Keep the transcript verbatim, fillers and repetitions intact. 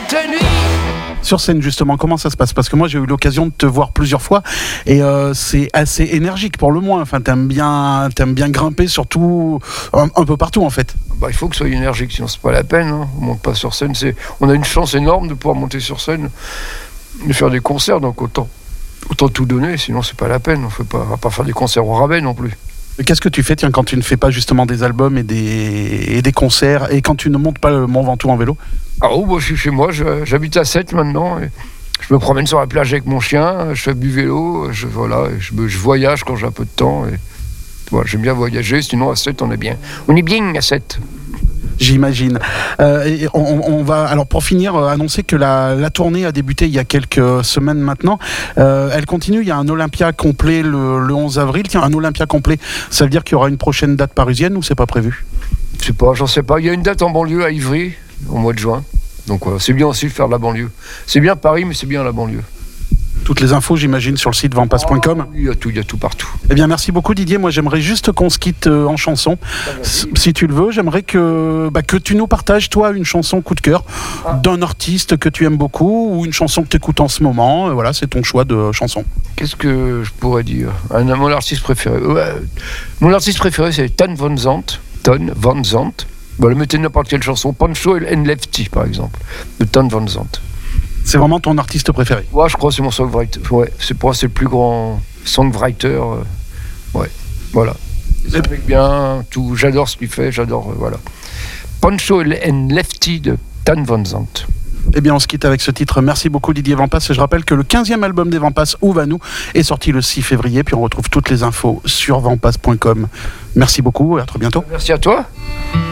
nuit. Sur scène, justement, comment ça se passe? Parce que moi, j'ai eu l'occasion de te voir plusieurs fois et euh, c'est assez énergique pour le moins. Enfin, t'aimes bien, t'aimes bien grimper, surtout un, un peu partout, en fait. Bah, il faut que ce soit énergique, sinon c'est pas la peine. Hein. On monte pas sur scène. C'est... On a une chance énorme de pouvoir monter sur scène, de faire des concerts, donc autant, autant tout donner, sinon c'est pas la peine. On ne va pas faire des concerts au rabais non plus. Et qu'est-ce que tu fais, tiens, quand tu ne fais pas justement des albums et des, et des concerts, et quand tu ne montes pas le Mont Ventoux en vélo? Ah oh, bah, je suis chez moi, je, j'habite à Sète maintenant. Et je me promène sur la plage avec mon chien, je fais du vélo, je, voilà, je, je voyage quand j'ai un peu de temps. Et, voilà, j'aime bien voyager, sinon à Sète, on est bien. On est bien à Sète. J'imagine. Euh, et on, on va, alors pour finir, euh, annoncer que la, la tournée a débuté il y a quelques semaines maintenant. Euh, elle continue, il y a un Olympia complet le, le onze avril. Tiens, un Olympia complet, ça veut dire qu'il y aura une prochaine date parisienne ou c'est pas prévu? Je sais pas, j'en sais pas. Il y a une date en banlieue à Ivry, au mois de juin. Donc voilà, c'est bien aussi de faire de la banlieue. C'est bien Paris, mais c'est bien la banlieue. Toutes les infos, j'imagine, sur le site vampasse point com. Oh, il y a tout, il y a tout partout. Eh bien, merci beaucoup Didier. Moi, j'aimerais juste qu'on se quitte euh, en chanson. S- si tu le veux, j'aimerais que, bah, que tu nous partages, toi, une chanson coup de cœur ah. d'un artiste que tu aimes beaucoup ou une chanson que tu écoutes en ce moment. Euh, voilà, c'est ton choix de chanson. Qu'est-ce que je pourrais dire? Un, Mon artiste préféré. Ouais. Mon artiste préféré, c'est Ton Van Zandt. Ton Van Zandt. Bah, le mettez n'importe quelle chanson. Pancho and Lefty, par exemple, de Ton Van Zandt. C'est vraiment ton artiste préféré? Ouais, je crois que c'est mon songwriter. Ouais, c'est pour moi, c'est le plus grand songwriter. Euh, ouais, voilà. C'est un mec bien, tout. J'adore ce qu'il fait, j'adore, euh, voilà. Pancho and Lefty de Ton Van Zandt. Eh bien, on se quitte avec ce titre. Merci beaucoup Didier Vampas. Et je rappelle que le quinzième album des Vampas, Où va nous, est sorti le six février. Puis on retrouve toutes les infos sur vampasse point com. Merci beaucoup et à très bientôt. Merci à toi.